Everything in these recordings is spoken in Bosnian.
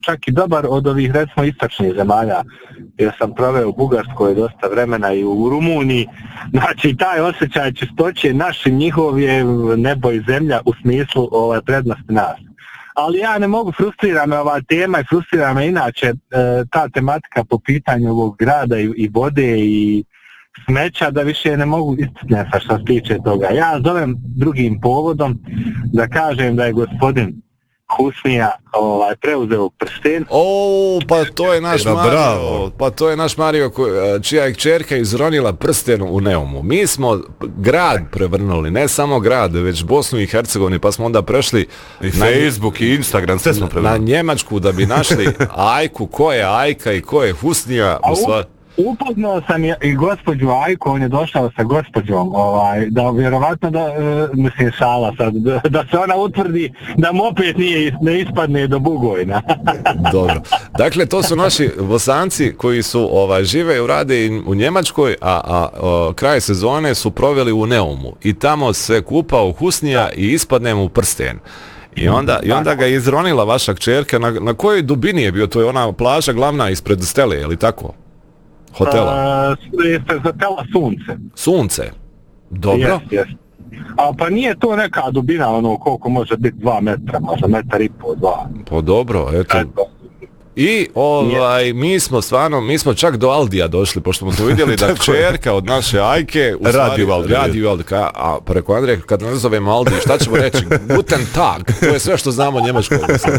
čak i dobar od ovih, recimo, istočnih zemalja, jer sam proveo u Bugarskoj dosta vremena i u Rumuniji. Znači, taj osjećaj čistoće naš i njihov je nebo i zemlja u smislu prednosti nas. Ali ja ne mogu, frustrira me ova tema i frustrira me inače ta tematika po pitanju ovog grada i vode i smeća, da više ne mogu isticnjati što se tiče toga. Ja zovem drugim povodom da kažem da je gospodin Husnija preuzeo prsten. Pa to je naš Mario. Pa to je naš Mario čija je kćerka izronila prsten u Neumu. Mi smo grad prevrnuli, ne samo grad, već Bosnu i Hercegovini, pa smo onda prešli i Facebook i Instagram, sve smo prevrnuli. Na Njemačku da bi našli Ajku, ko je Ajka i ko je Husnija. Upoznao sam i gospođu Ajku, on je došao sa gospođom, da vjerovatno mislim šala sad, da se ona utvrdi da mu opet ne ispadne do Bugojna. Dobro. Dakle, to su naši Bosanci koji su žive i rade u Njemačkoj, a kraj sezone su proveli u Neumu. I tamo se kupao Husnija i ispadne mu prsten. I onda ga je izronila vaša kćerka. Na kojoj dubini je bio? To je ona plaža glavna ispred Stele, je li tako? Hotela? Ispred hotela Sunce. Sunce? Dobro. Yes. Pa nije to neka dubina, koliko može biti 2 metra, možda 1,5 metra, 2. Pa dobro, eto. I mi smo čak do Aldija došli, pošto smo tu vidjeli da kćerka od naše Ajke radi u Aldi. A preko Andreja, kad nazovemo Aldi, šta ćemo reći? Guten Tag, to je sve što znamo njemačkog.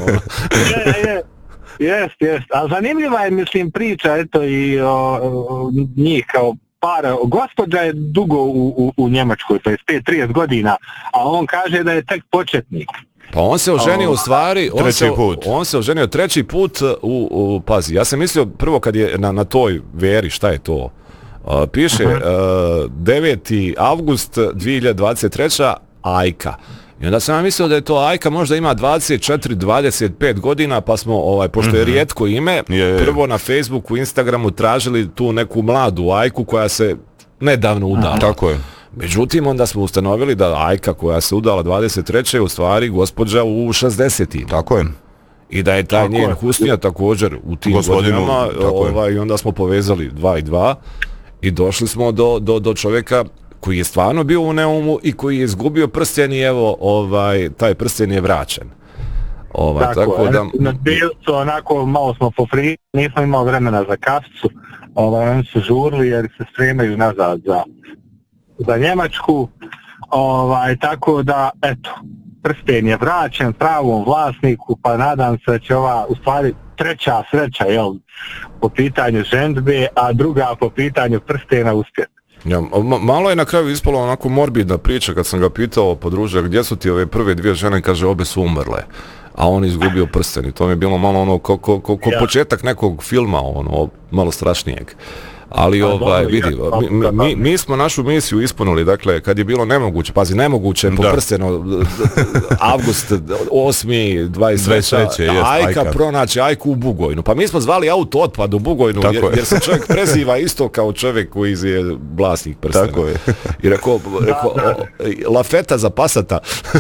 Jest. A zanimljiva je, mislim, priča, eto, i njih kao para. Gospođa je dugo u Njemačkoj, to je 5-30 godina, a on kaže da je tek početnik. Pa on se oženio u stvari, on se oženio 3. put pazi, ja sam mislio prvo kad je na toj veri, šta je to? Piše 9. avgust 2023. Ajka. I onda sam mislio da je to Ajka, možda ima 24-25 godina, pa smo, pošto je rijetko ime, prvo na Facebooku, Instagramu tražili tu neku mladu Ajku koja se nedavno udala. Tako je. Međutim, onda smo ustanovili da Ajka koja se udala 23. je u stvari gospođa u 60. Tako je. I da je taj njen Husnija također u tim godinama, i onda smo povezali 2 i 2 i došli smo do čovjeka koji je stvarno bio u Neumu i koji je izgubio prsten i evo, taj prsten je vraćen. Tako da... Na Bilcu, onako, malo smo pofri, nismo imali vremena za kaficu, oni su žurili jer se spremaju nazad za Njemačku, tako da, eto, prsten je vraćen pravom vlasniku, pa nadam se da će ova, u stvari, 3. sreća, po pitanju ženidbe, a druga po pitanju prstena uspjeti. Ja, malo je na kraju ispalo onako morbidna priča kad sam ga pitao podružja gdje su ti ove prve 2 žene, kaže obe su umrle, a on izgubio prsten i to mi je bilo malo ko početak nekog filma, malo strašnijeg. Ali vidi, mi smo našu misiju ispunili, dakle, kad je bilo nemoguće, pazi, nemoguće je po prstenu, avgust 8. 23. Ajka pronaći Ajku u Bugojnu. Pa mi smo zvali auto otpad u Bugojnu, jer se čovjek preziva isto kao čovjek koji je vlasnik prstena. Tako je. I rekao, lafeta za Passata,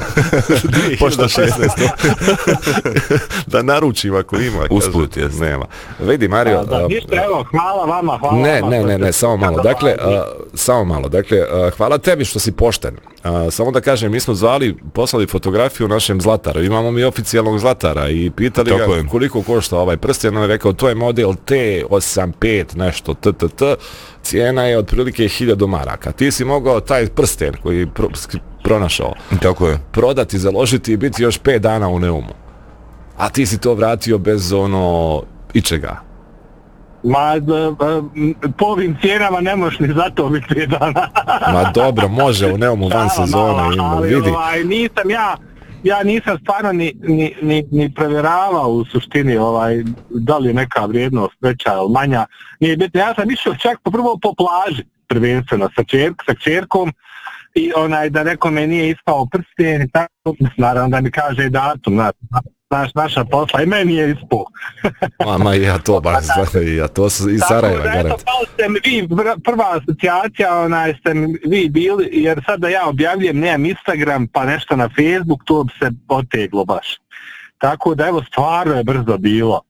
2016. Da naručim ako ima. Usput je. Nema. Vidi, Mario. Ništa, evo, hvala vama, hvala. Ne, samo malo. Dakle, hvala tebi što si pošten. Samo da kažem, mi smo poslali fotografiju našem Zlataru. Imamo mi oficijalnog Zlatara i pitali ga koliko košta ovaj prsten. On je rekao, to je model T85 nešto, cijena je otprilike 1000 maraka. Ti si mogao taj prsten koji pronašao prodati, založiti i biti još 5 dana u Neumu. A ti si to vratio bez ičega. Po ovim cijenama ne možeš ni za to biti 5 dana. Ma dobro, može u Neumu van sezone. Vidi. Ja nisam stvarno ni provjeravao u suštini da li je neka vrijednost veća ili manja. Nije bitno, ja sam išao čak prvo po plaži, prvenstveno sa kćerkom i da nekome nije ispao prsten i tako, naravno da mi kaže datum, naša posla i meni je ispao. Ma ja to baš znam, ja to iz Sarajeva garant. Eto, kao ste mi vi, prva asocijacija, ste mi vi bili, jer sad da ja objavljujem, nemam Instagram, pa nešto na Facebook, to bi se oteglo baš. Tako da, evo, stvarno je brzo bilo.